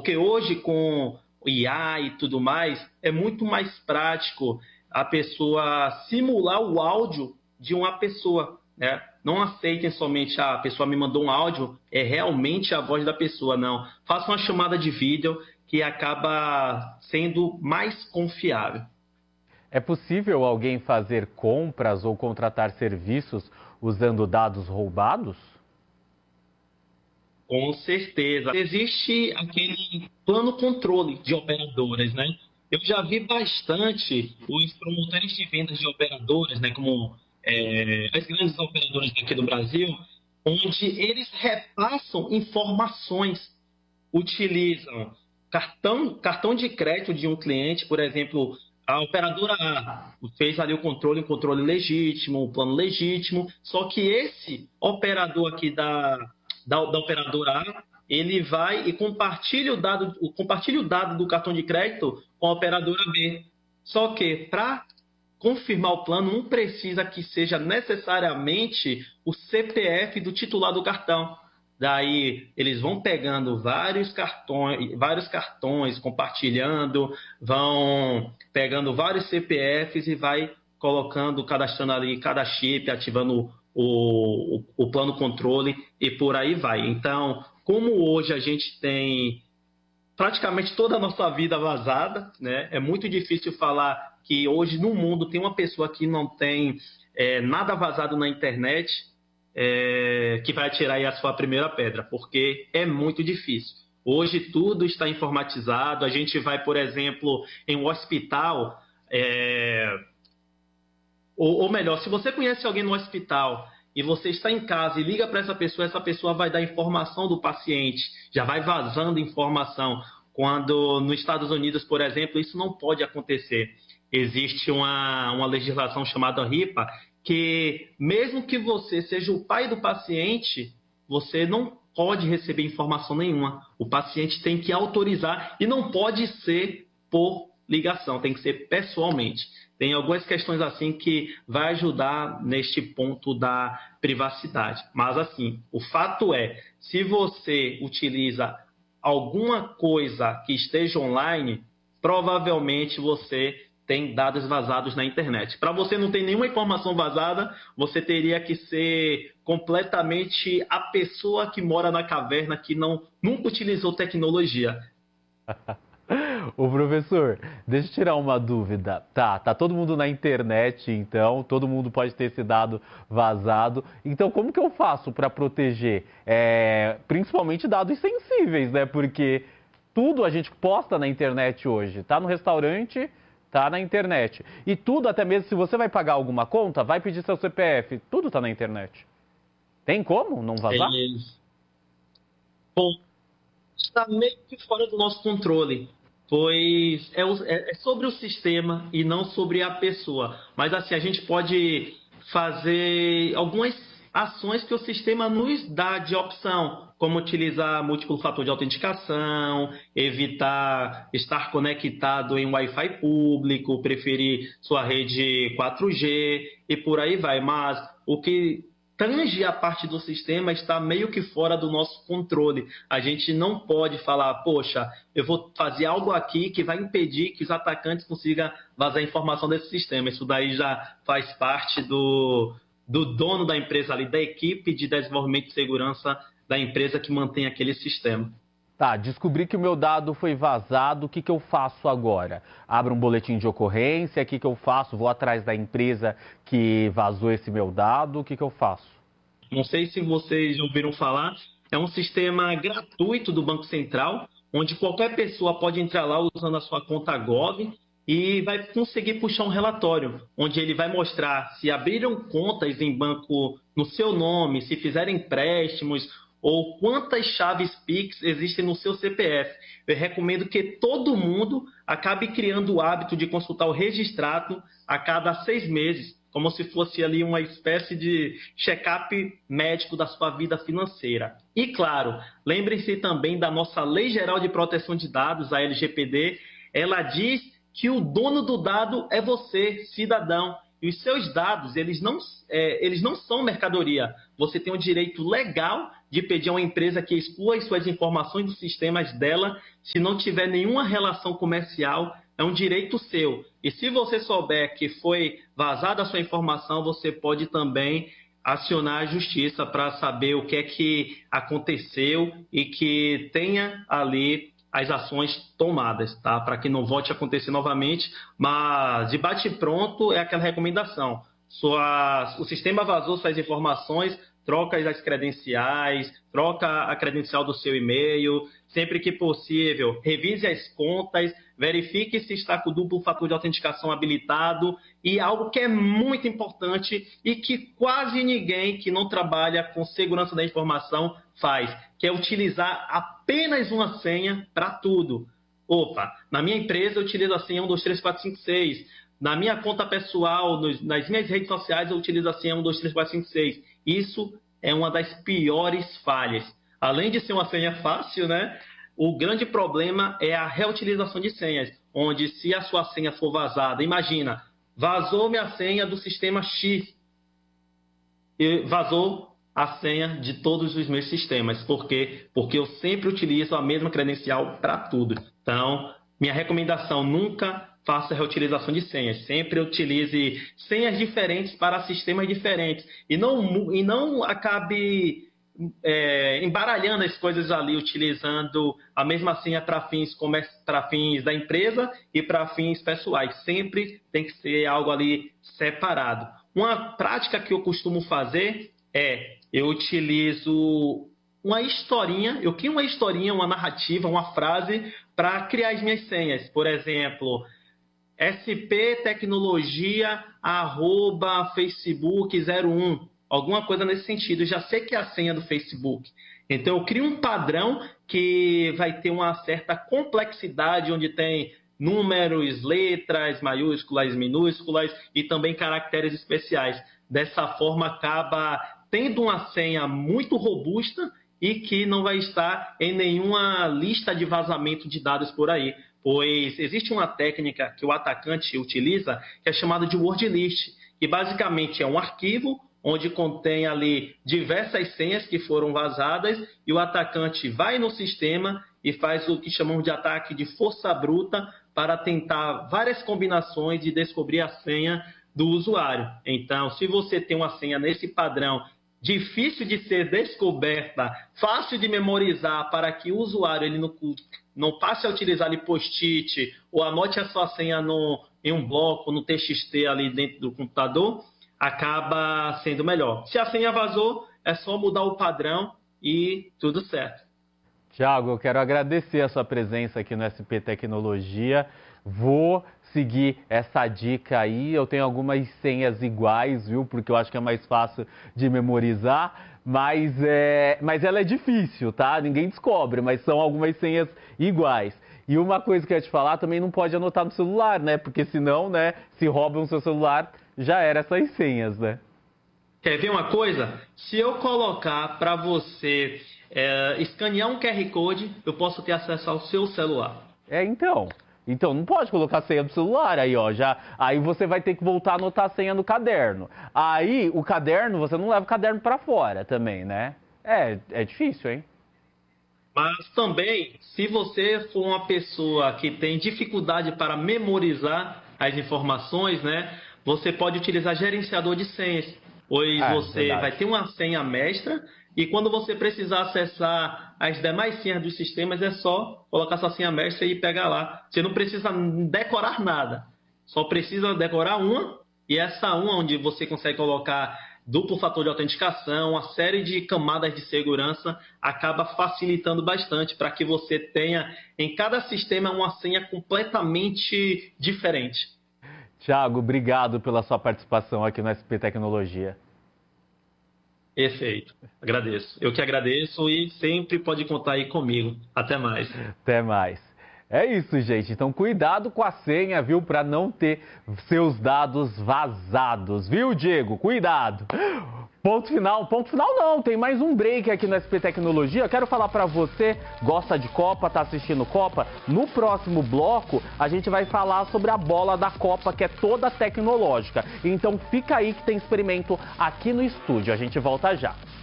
Porque hoje, com o IA e tudo mais, é muito mais prático a pessoa simular o áudio de uma pessoa, né? Não aceitem somente a pessoa me mandou um áudio, é realmente a voz da pessoa, não. Faça uma chamada de vídeo que acaba sendo mais confiável. É possível alguém fazer compras ou contratar serviços usando dados roubados? Com certeza. Existe aquele plano controle de operadoras, né? Eu já vi bastante os promotores de vendas de operadoras, né? Como as grandes operadoras aqui do Brasil, onde eles repassam informações, utilizam cartão de crédito de um cliente, por exemplo, a operadora A fez ali o controle, um controle legítimo, um plano legítimo, só que esse operador aqui da operadora A, ele vai e compartilha o dado do cartão de crédito com a operadora B. Só que para confirmar o plano, não precisa que seja necessariamente o CPF do titular do cartão. Daí eles vão pegando vários cartões, compartilhando, vão pegando vários CPFs e vai colocando, cadastrando ali cada chip, ativando o plano controle e por aí vai. Então, como hoje a gente tem praticamente toda a nossa vida vazada, né? É muito difícil falar que hoje no mundo tem uma pessoa que não tem nada vazado na internet, que vai tirar aí a sua primeira pedra, porque é muito difícil. Hoje tudo está informatizado, a gente vai, por exemplo, em um hospital, ou melhor, se você conhece alguém no hospital e você está em casa e liga para essa pessoa vai dar informação do paciente, já vai vazando informação. Quando nos Estados Unidos, por exemplo, isso não pode acontecer. Existe uma legislação chamada HIPAA, que mesmo que você seja o pai do paciente, você não pode receber informação nenhuma. O paciente tem que autorizar e não pode ser por ligação, tem que ser pessoalmente. Tem algumas questões assim que vai ajudar neste ponto da privacidade. Mas assim, o fato é, se você utiliza alguma coisa que esteja online, provavelmente você tem dados vazados na internet. Para você não ter nenhuma informação vazada, você teria que ser completamente a pessoa que mora na caverna, que nunca utilizou tecnologia. Ô professor, deixa eu tirar uma dúvida. Tá todo mundo na internet, então, todo mundo pode ter esse dado vazado. Então, como que eu faço para proteger? Principalmente dados sensíveis, né? Porque tudo a gente posta na internet hoje. Tá no restaurante, tá na internet. E tudo, até mesmo se você vai pagar alguma conta, vai pedir seu CPF. Tudo tá na internet. Tem como não vazar? Bom, está meio que fora do nosso controle, pois é sobre o sistema e não sobre a pessoa. Mas assim, a gente pode fazer algumas ações que o sistema nos dá de opção, como utilizar múltiplo fator de autenticação, evitar estar conectado em Wi-Fi público, preferir sua rede 4G e por aí vai. Mas o que tange a parte do sistema está meio que fora do nosso controle. A gente não pode falar, poxa, eu vou fazer algo aqui que vai impedir que os atacantes consigam vazar informação desse sistema. Isso daí já faz parte do dono da empresa ali, da equipe de desenvolvimento e segurança da empresa que mantém aquele sistema. Tá, descobri que o meu dado foi vazado, o que eu faço agora? Abro um boletim de ocorrência, o que eu faço? Vou atrás da empresa que vazou esse meu dado, o que eu faço? Não sei se vocês ouviram falar, é um sistema gratuito do Banco Central, onde qualquer pessoa pode entrar lá usando a sua conta Gov e vai conseguir puxar um relatório, onde ele vai mostrar se abriram contas em banco no seu nome, se fizeram empréstimos, ou quantas chaves Pix existem no seu CPF. Eu recomendo que todo mundo acabe criando o hábito de consultar o registrado a cada 6 meses, como se fosse ali uma espécie de check-up médico da sua vida financeira. E claro, lembrem-se também da nossa Lei Geral de Proteção de Dados, a LGPD. Ela diz que o dono do dado é você, cidadão. E os seus dados, eles não são mercadoria. Você tem o direito legal de pedir a uma empresa que exclua as suas informações dos sistemas dela se não tiver nenhuma relação comercial. É um direito seu. E se você souber que foi vazada a sua informação, você pode também acionar a justiça para saber o que é que aconteceu e que tenha ali as ações tomadas, tá? Para que não volte a acontecer novamente, mas de bate-pronto é aquela recomendação. O sistema vazou suas informações, troca as credenciais, troca a credencial do seu e-mail, sempre que possível, revise as contas, verifique se está com o duplo fator de autenticação habilitado e algo que é muito importante e que quase ninguém que não trabalha com segurança da informação faz, que é utilizar apenas uma senha para tudo. Opa, na minha empresa eu utilizo a senha 1, 2, 3, 4, 5, 6. Na minha conta pessoal, nas minhas redes sociais, eu utilizo a senha 1, 2, 3, 4, 5, 6. Isso é uma das piores falhas. Além de ser uma senha fácil, né? O grande problema é a reutilização de senhas, onde se a sua senha for vazada, imagina, vazou minha senha do sistema X e vazou a senha de todos os meus sistemas. Por quê? Porque eu sempre utilizo a mesma credencial para tudo. Então, minha recomendação, nunca faça reutilização de senhas. Sempre utilize senhas diferentes para sistemas diferentes. E não acabe embaralhando as coisas ali, utilizando a mesma senha para fins da empresa e para fins pessoais. Sempre tem que ser algo ali separado. Uma prática que eu costumo fazer eu utilizo uma historinha, eu crio uma historinha, uma narrativa, uma frase para criar as minhas senhas. Por exemplo, sptecnologia@facebook01, alguma coisa nesse sentido. Eu já sei que é a senha do Facebook. Então, eu crio um padrão que vai ter uma certa complexidade, onde tem números, letras, maiúsculas, minúsculas e também caracteres especiais. Dessa forma, acaba tendo uma senha muito robusta e que não vai estar em nenhuma lista de vazamento de dados por aí. Pois existe uma técnica que o atacante utiliza que é chamada de word list, que basicamente é um arquivo onde contém ali diversas senhas que foram vazadas e o atacante vai no sistema e faz o que chamamos de ataque de força bruta para tentar várias combinações e descobrir a senha do usuário. Então, se você tem uma senha nesse padrão, difícil de ser descoberta, fácil de memorizar para que o usuário ele não passe a utilizar ali post-it ou anote a sua senha em um bloco, no TXT ali dentro do computador, acaba sendo melhor. Se a senha vazou, é só mudar o padrão e tudo certo. Thiago, eu quero agradecer a sua presença aqui no SP Tecnologia. Vou seguir essa dica aí. Eu tenho algumas senhas iguais, viu? Porque eu acho que é mais fácil de memorizar. Mas ela é difícil, tá? Ninguém descobre, mas são algumas senhas iguais. E uma coisa que eu ia te falar, também não pode anotar no celular, né? Porque senão, né, se roubam o seu celular, já era essas senhas, né? Quer ver uma coisa? Se eu colocar para você escanear um QR Code, eu posso ter acesso ao seu celular. Então não pode colocar a senha do celular aí, ó. Aí você vai ter que voltar a anotar a senha no caderno. Aí o caderno, você não leva o caderno para fora também, né? É difícil, hein? Mas também, se você for uma pessoa que tem dificuldade para memorizar as informações, né? Você pode utilizar gerenciador de senhas, pois você vai ter uma senha mestra e quando você precisar acessar as demais senhas dos sistemas, é só colocar sua senha mestra e pegar lá. Você não precisa decorar nada, só precisa decorar uma, e essa uma onde você consegue colocar duplo fator de autenticação, uma série de camadas de segurança, acaba facilitando bastante para que você tenha em cada sistema uma senha completamente diferente. Thiago, obrigado pela sua participação aqui no SP Tecnologia. Perfeito. Agradeço. Eu que agradeço e sempre pode contar aí comigo. Até mais. Até mais. É isso, gente. Então, cuidado com a senha, viu? Para não ter seus dados vazados, viu, Diego? Cuidado. Ponto final não, tem mais um break aqui no SP Tecnologia. Eu quero falar para você, gosta de Copa, tá assistindo Copa? No próximo bloco, a gente vai falar sobre a bola da Copa, que é toda tecnológica. Então fica aí que tem experimento aqui no estúdio. A gente volta já.